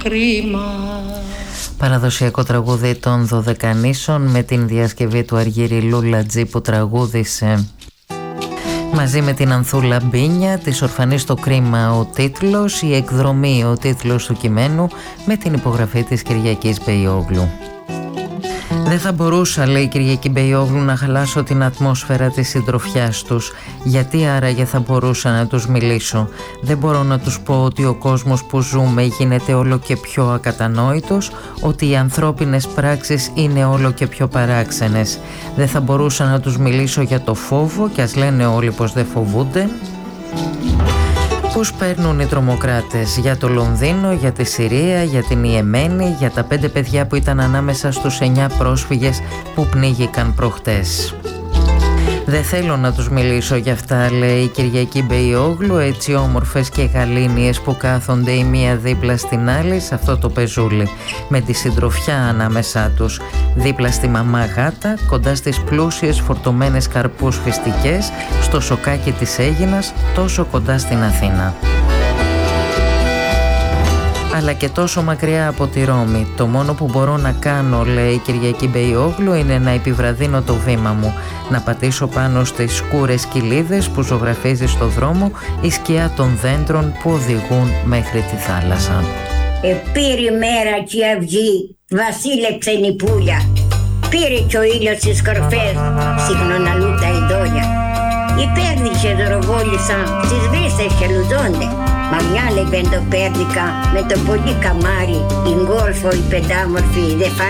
Κρίμα. Παραδοσιακό τραγούδι των Δωδεκανήσων με την διασκευή του Αργύρη Λούλατζη που τραγούδισε μαζί με την Ανθούλα Μπίνια, της Ορφανής το Κρίμα ο τίτλος, η εκδρομή ο τίτλος του κειμένου με την υπογραφή της Κυριακής Μπεϊόγλου. Δεν θα μπορούσα, λέει η Κυριακή Μπεϊόγλου, να χαλάσω την ατμόσφαιρα της συντροφιάς τους. Γιατί άραγε θα μπορούσα να τους μιλήσω? Δεν μπορώ να τους πω ότι ο κόσμος που ζούμε γίνεται όλο και πιο ακατανόητος, ότι οι ανθρώπινες πράξεις είναι όλο και πιο παράξενες. Δεν θα μπορούσα να τους μιλήσω για το φόβο, κι ας λένε όλοι πως δεν φοβούνται. Πώς παίρνουν οι τρομοκράτες για το Λονδίνο, για τη Συρία, για την Ιεμένη, για τα 5 παιδιά που ήταν ανάμεσα στους 9 πρόσφυγες που πνίγηκαν προχτές. Δεν θέλω να τους μιλήσω για αυτά, λέει η Κυριακή Μπεϊόγλου, έτσι όμορφες και γαλήνιες που κάθονται η μία δίπλα στην άλλη σε αυτό το πεζούλι, με τη συντροφιά ανάμεσά τους, δίπλα στη μαμά γάτα, κοντά στις πλούσιες φορτωμένες καρπούς φυστικές, στο σοκάκι της Αίγινας, τόσο κοντά στην Αθήνα. Αλλά και τόσο μακριά από τη Ρώμη. Το μόνο που μπορώ να κάνω, λέει η Κυριακή Μπεϊόγλου, είναι να επιβραδύνω το βήμα μου, να πατήσω πάνω στις σκούρες κοιλίδες που ζωγραφίζει στο δρόμο η σκιά των δέντρων που οδηγούν μέχρι τη θάλασσα. Πήρε η μέρα και η αυγή, βασίλεψε η πουλιά. Πήρε και ο ήλιος στις κορφές, συχνοναλού τα ειδόλια. Υπέρνησε δωροβόλησαν, στις βρύσες χελουδώνται. Μα μια λεβεντοπέρδικα με το πολύ καμάρι, η γκόλφο η πεντάμορφη, δε